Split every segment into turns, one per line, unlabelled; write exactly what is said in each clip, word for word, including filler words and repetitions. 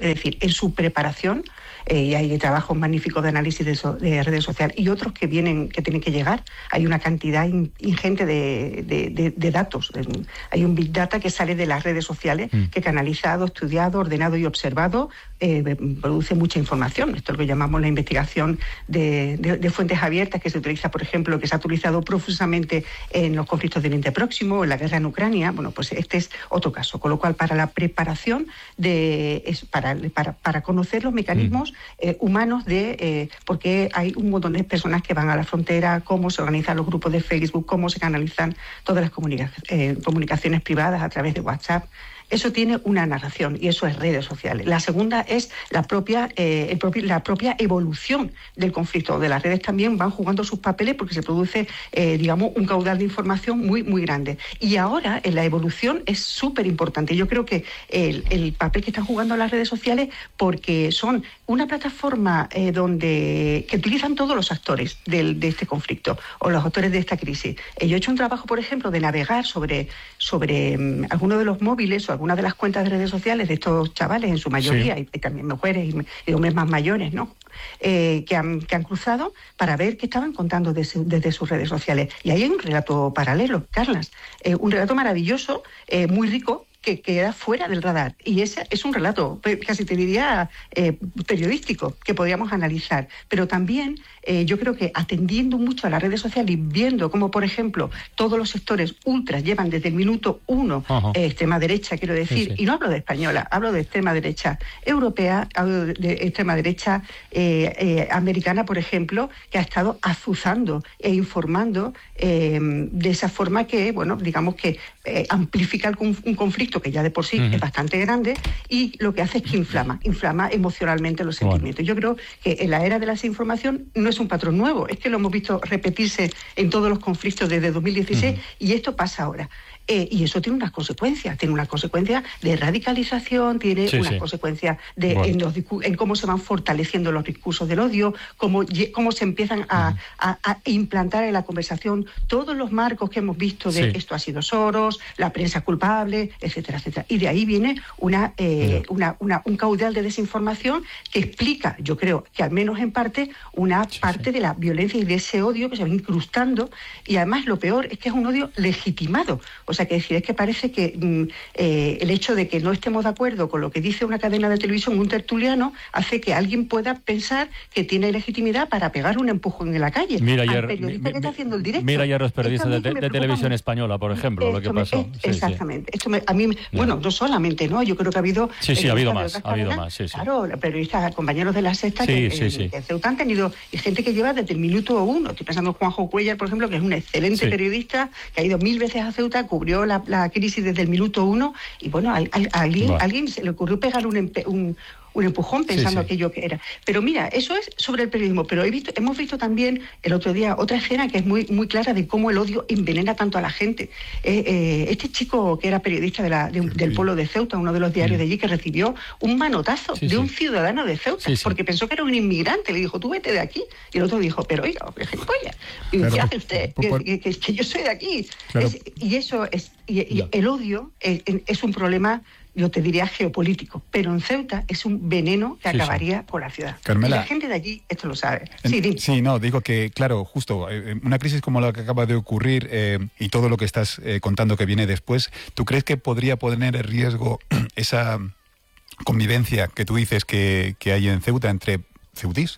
Es decir, en su preparación, eh, y hay trabajos magníficos de análisis de, so, de redes sociales y otros que vienen, que tienen que llegar. Hay una cantidad in, ingente de, de, de, de datos. Hay un Big Data que sale de las redes sociales, mm. que canalizado, estudiado, ordenado y observado, eh, produce mucha información. Esto es lo que llamamos la investigación de, de, de fuentes abiertas, que se utiliza, por ejemplo, que se ha utilizado profusamente en los conflictos de Oriente Próximo, en la guerra en Ucrania. Bueno, pues este es otro caso. Con lo cual, para la preparación, de, es para, para, para conocer los mecanismos mm. eh, humanos de eh, porque hay un montón de personas que van a la frontera, cómo se organizan los grupos de Facebook, cómo se canalizan todas las comunica- eh, comunicaciones privadas a través de WhatsApp. Eso tiene una narración y eso es redes sociales. La segunda es la propia, eh, el propio, la propia evolución del conflicto, donde las redes también van jugando sus papeles porque se produce, eh, digamos, un caudal de información muy, muy grande. Y ahora en la evolución es súper importante. Yo creo que el, el papel que están jugando las redes sociales, porque son una plataforma eh, donde que utilizan todos los actores del, de este conflicto o los actores de esta crisis. Eh, yo he hecho un trabajo, por ejemplo, de navegar sobre, sobre um, algunos de los móviles o algunas de las cuentas de redes sociales de estos chavales, en su mayoría, sí. y, y también mujeres y, y hombres más mayores, ¿no? Eh, que, han, que han cruzado para ver qué estaban contando desde, desde sus redes sociales. Y ahí hay un relato paralelo, Carlas, eh, un relato maravilloso, eh, muy rico, que queda fuera del radar. Y ese es un relato, casi te diría, eh, periodístico, que podríamos analizar. Pero también eh, yo creo que atendiendo mucho a las redes sociales y viendo cómo, por ejemplo, todos los sectores ultras llevan desde el minuto uno, eh, extrema derecha, quiero decir, sí, sí. y no hablo de española, hablo de extrema derecha europea, hablo de extrema derecha eh, eh, americana, por ejemplo, que ha estado azuzando e informando eh, de esa forma que, bueno, digamos que eh, amplifica el, un conflicto que ya de por sí uh-huh. es bastante grande, y lo que hace es que inflama, inflama emocionalmente los sentimientos. Bueno. Yo creo que en la era de la desinformación no es un patrón nuevo, es que lo hemos visto repetirse en todos los conflictos desde dos mil dieciséis uh-huh. y esto pasa ahora. Eh, y eso tiene unas consecuencias, tiene unas consecuencias de radicalización, tiene sí, unas sí. consecuencias de, bueno. en, los, en cómo se van fortaleciendo los discursos del odio, cómo, cómo se empiezan a, uh-huh. a, a implantar en la conversación todos los marcos que hemos visto de sí. esto ha sido Soros, la prensa culpable, etcétera, etcétera. Y de ahí viene una, eh, uh-huh. una, una, un caudal de desinformación que explica, yo creo, que al menos en parte, una sí, parte sí. de la violencia y de ese odio que se va incrustando, y además lo peor es que es un odio legitimado. O O sea, que decir, es que parece que mm, eh, el hecho de que no estemos de acuerdo con lo que dice una cadena de televisión, un tertuliano, hace que alguien pueda pensar que tiene legitimidad para pegar un empujón en la calle.
Mira ayer,
al periodista mi, mi, que está haciendo el directo.
Mira ayer los periodistas de, de, de televisión mucho. española, por ejemplo, esto lo que
me,
pasó.
Eh,
sí,
exactamente.
Sí.
Esto me, a mí, me, bueno, no solamente, ¿no? Yo creo que ha habido...
Sí, sí, ha habido más, ha habido más, sí, sí.
Claro, periodistas, compañeros de la Sexta,
sí,
que,
sí,
eh,
sí.
que Ceuta han tenido, y gente que lleva desde el minuto uno. Estoy pensando en Juanjo Cuellar, por ejemplo, que es un excelente sí. periodista, que ha ido mil veces a Ceuta, cubrió la, la crisis desde el minuto uno, y bueno, a, a, a alguien, bueno. alguien se le ocurrió pegar un, un, un empujón pensando sí, sí. aquello que era. Pero mira, eso es sobre el periodismo, pero he visto, hemos visto también el otro día otra escena que es muy, muy clara de cómo el odio envenena tanto a la gente. Eh, eh, este chico que era periodista de la, de, del pueblo de Ceuta, uno de los diarios de allí, que recibió un manotazo sí, de un sí. ciudadano de Ceuta, sí, sí. porque pensó que era un inmigrante, le dijo, tú vete de aquí, y el otro dijo, pero oiga, ¿qué gilipollas? ¿Y claro, qué hace usted? Por, por, que, que, que yo soy de aquí. Claro. Es, y eso es, y, y el odio es, es un problema, yo te diría, geopolítico, pero en Ceuta es un veneno que sí, acabaría sí. con la ciudad.
Carmela,
y la gente de allí esto lo sabe.
En,
sí,
sí, no, digo que, claro, justo, eh, una crisis como la que acaba de ocurrir eh, y todo lo que estás eh, contando que viene después, ¿tú crees que podría poner en riesgo esa convivencia que tú dices que, que hay en Ceuta entre ceutís?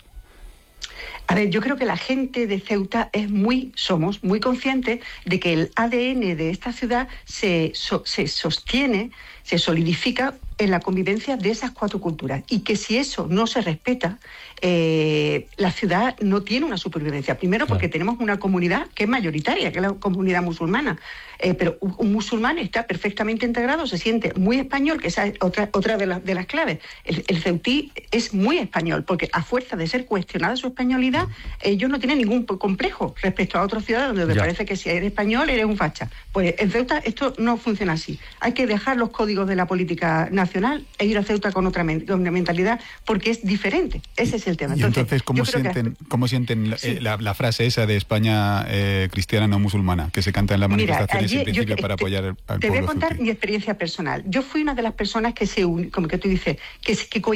A ver, yo creo que la gente de Ceuta es muy, somos muy conscientes de que el A D N de esta ciudad se, so, se sostiene, se solidifica en la convivencia de esas cuatro culturas, y que si eso no se respeta, eh, la ciudad no tiene una supervivencia. Primero porque claro. tenemos una comunidad que es mayoritaria, que es la comunidad musulmana, eh, pero un, un musulmán está perfectamente integrado, se siente muy español, que esa es otra, otra de, la, de las claves. El, el ceutí es muy español, porque a fuerza de ser cuestionada su españolidad, ellos no tienen ningún complejo respecto a otras ciudades donde me parece que si eres español eres un facha. Pues en Ceuta esto no funciona así. Hay que dejar los códigos de la política nacional e ir a Ceuta con otra men- con una mentalidad, porque es diferente. Ese es el tema.
Y entonces, entonces ¿cómo sienten, que... ¿cómo sienten la, sí. eh, la, la frase esa de España eh, cristiana no musulmana, que se canta en las manifestaciones en principio
yo,
para
te,
apoyar al
Te
pueblo
voy a contar
ceutí?
mi experiencia personal. Yo fui una de las personas que se, un, como que tú dices, que, que